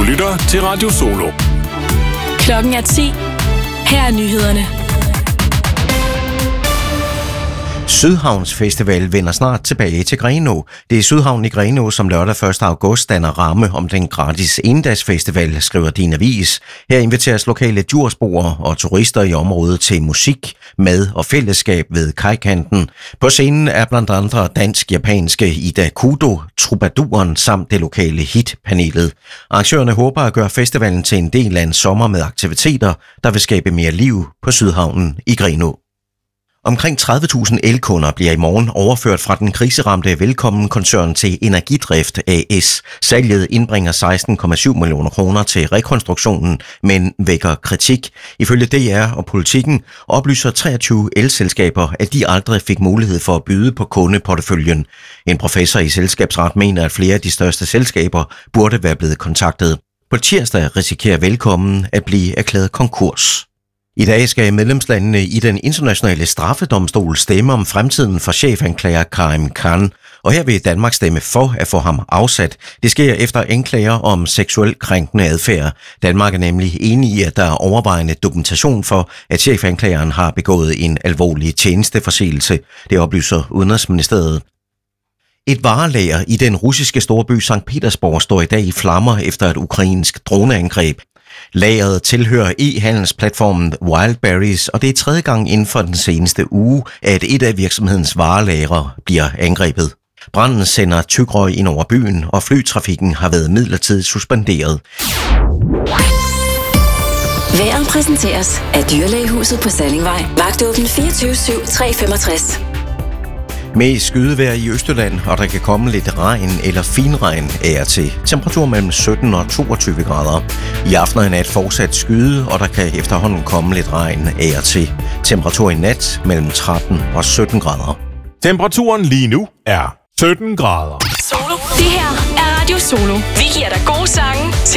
Du lytter til Radio Solo. Klokken er 10. Her er nyhederne. Sydhavns Festival vender snart tilbage til Grenaa. Det er Sydhavn i Grenaa, som lørdag 1. august danner ramme om den gratis endagsfestival, skriver Din Avis. Her inviteres lokale djursboere og turister i området til musik, mad og fællesskab ved kajkanten. På scenen er blandt andre dansk-japanske Ida Kudo, Trubaduren samt det lokale hitpanelet. Arrangørerne håber at gøre festivalen til en del af en sommer med aktiviteter, der vil skabe mere liv på Sydhavnen i Grenaa. Omkring 30.000 elkunder bliver i morgen overført fra den kriseramte Velkommen-koncern til Energidrift AS. Salget indbringer 16,7 millioner kroner til rekonstruktionen, men vækker kritik. Ifølge DR og Politikken oplyser 23 elselskaber, at de aldrig fik mulighed for at byde på kundeporteføljen. En professor i selskabsret mener, at flere af de største selskaber burde være blevet kontaktet. På tirsdag risikerer Velkommen at blive erklæret konkurs. I dag skal medlemslandene i den internationale straffedomstol stemme om fremtiden for chefanklager Karim Khan, og her vil Danmark stemme for at få ham afsat. Det sker efter anklager om seksuelt krænkende adfærd. Danmark er nemlig enig i, at der er overvejende dokumentation for, at chefanklageren har begået en alvorlig tjenesteforseelse. Det oplyser Udenrigsministeriet. Et varelager i den russiske storby Sankt Petersborg står i dag i flammer efter et ukrainsk droneangreb. Lageret tilhører e-handelsplatformen Wildberries, og det er tredje gang inden for den seneste uge, at et af virksomhedens varelagre bliver angrebet. Branden sender tykrøg ind over byen, og flytrafikken har været midlertidigt suspenderet. Vejret præsenteres af Dyrlægehuset på Sallingvej. Vagtåben 24/7/365. Med skydevejr i Østjylland, og der kan komme lidt regn eller finregn af og til. Temperatur mellem 17 og 22 grader. I aften og i nat fortsat skyde, og der kan efterhånden komme lidt regn af og til. Temperatur i nat mellem 13 og 17 grader. Temperaturen lige nu er 17 grader. Solo. Det her er Radio Solo. Vi giver dig gode sange